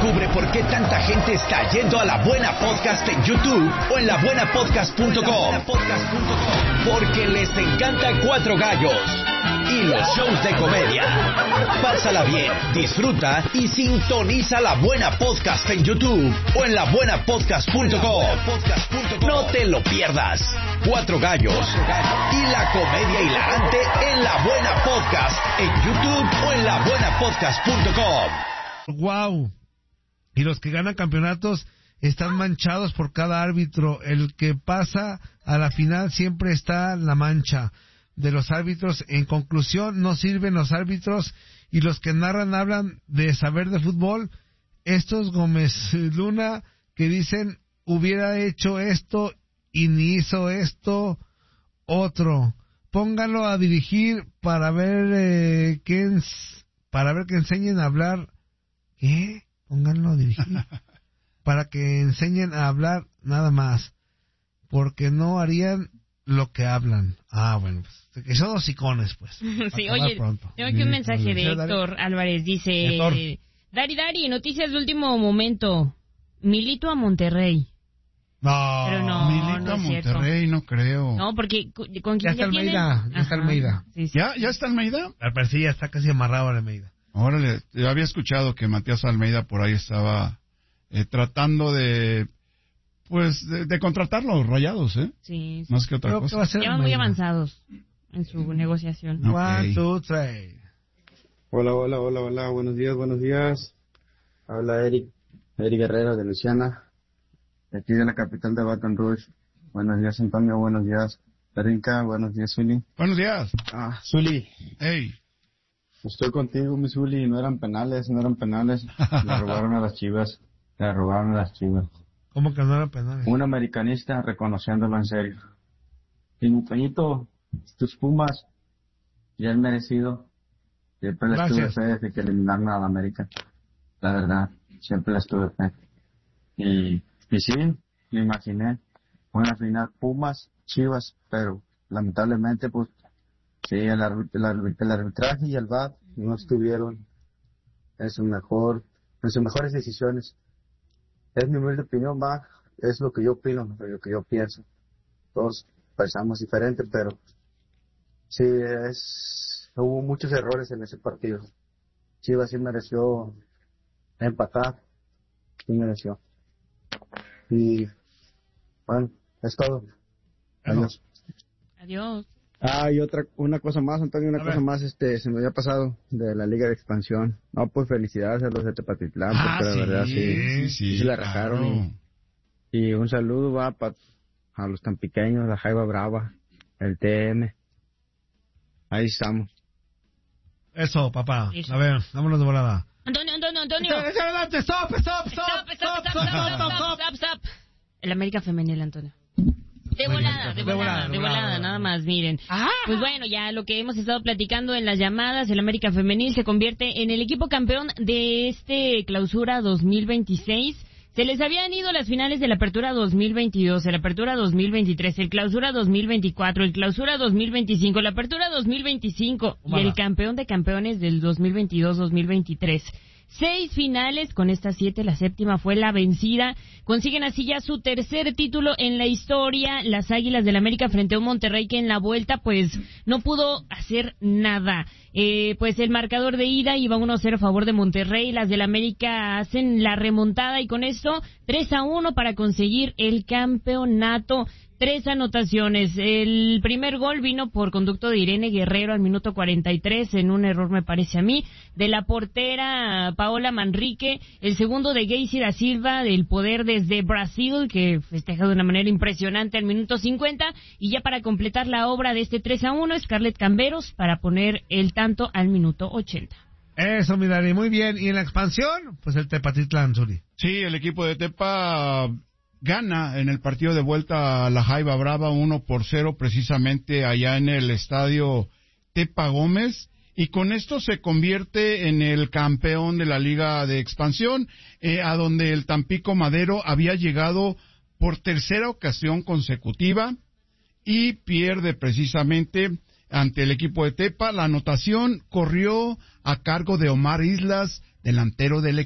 Descubre por qué tanta gente está yendo a La Buena Podcast en YouTube o en labuenapodcast.com. Porque les encanta Cuatro Gallos y los shows de comedia. Pásala bien, disfruta y sintoniza La Buena Podcast en YouTube o en labuenapodcast.com. No te lo pierdas. Cuatro Gallos y la comedia hilarante en La Buena Podcast en YouTube o en labuenapodcast.com. Wow. Y los que ganan campeonatos están manchados por cada árbitro. El que pasa a la final siempre está la mancha de los árbitros. En conclusión, no sirven los árbitros y los que narran hablan de saber de fútbol. Estos Gómez Luna que dicen hubiera hecho esto y ni hizo esto otro. Pónganlo a dirigir para ver que enseñen a hablar. ¿Qué? Pónganlo a dirigir para que enseñen a hablar nada más, porque no harían lo que hablan. Bueno, pues que son dos icones, pues. Sí, oye, tengo aquí un mensaje de Héctor Álvarez, dice: Héctor. Dari, noticias de último momento. Milito a Monterrey. No, pero no, Milito no a es Monterrey, cierto. no creo. No, porque con Ya quien está tienen... Almeida, ya está Almeida. Sí, sí. ¿Ya está Almeida? Al parecer ya está casi amarrado a Almeida. Órale, yo había escuchado que Matías Almeida por ahí estaba tratando de contratar los Rayados, ¿eh? Sí, sí. Más que otra cosa. Ya van muy avanzados en su negociación. Ok. 1, 2, 3. Hola, buenos días. Habla Eric Guerrero de Luciana, de aquí de la capital de Baton Rouge. Buenos días, Antonio, buenos días, Rinca, buenos días, Zuli. Buenos días. Zuli, Hey. estoy contigo, mi Zuli, no eran penales. Le robaron a las Chivas. ¿Cómo que no era penal? Un americanista reconociéndolo en serio. Y mi Toñito, tus Pumas, ya es merecido. Siempre les tuve fe desde que eliminaron a la América. La verdad, siempre les tuve fe. Y sí, me imaginé una final Pumas, Chivas, pero lamentablemente, pues, sí, el arbitraje y el VAR no estuvieron en sus mejores decisiones. Es mi humilde opinión, es lo que yo opino, lo que yo pienso. Todos pensamos diferente, pero sí, hubo muchos errores en ese partido. Chivas sí mereció empatar, sí mereció. Y bueno, es todo. Adiós. Adiós. Y una cosa más, Antonio, se me había pasado de la Liga de Expansión. No, pues felicidades a los de Tepatitlán, porque la verdad sí se la rajaron. Y un saludo va a los tan pequeños, la Jaiba Brava, el TM. Ahí estamos. Eso, papá. Eso. A ver, vámonos de volada. Antonio. Adelante, stop. El América Femenil, Antonio. De volada, nada más, miren. Pues bueno, ya lo que hemos estado platicando en las llamadas, el América Femenil se convierte en el equipo campeón de Clausura 2026. Se les habían ido las finales de la Apertura 2022, el Apertura 2023, el Clausura 2024, el Clausura 2025, la Apertura 2025 y el campeón de campeones del 2022-2023. 6 finales, con estas 7, la séptima fue la vencida. Consiguen así ya su tercer título en la historia, las Águilas del América frente a un Monterrey que en la vuelta pues no pudo hacer nada. Pues el marcador de ida iba 1-0 a favor de Monterrey, las del América hacen la remontada y con esto 3-1 para conseguir el campeonato. 3 anotaciones. El primer gol vino por conducto de Irene Guerrero al minuto 43, en un error me parece a mí, de la portera Paola Manrique. El segundo de Geisy da Silva, del Poder desde Brasil, que festeja de una manera impresionante al minuto 50. Y ya para completar la obra de 3-1, Scarlett Camberos para poner el tanto al minuto 80. Eso, mi Dari, muy bien. ¿Y en la expansión? Pues el Tepatitlán, Zuli. Sí, el equipo de Tepa gana en el partido de vuelta a la Jaiba Brava 1-0, precisamente allá en el estadio Tepa Gómez, y con esto se convierte en el campeón de la Liga de Expansión, a donde el Tampico Madero había llegado por tercera ocasión consecutiva y pierde precisamente ante el equipo de Tepa. La anotación corrió a cargo de Omar Islas, delantero del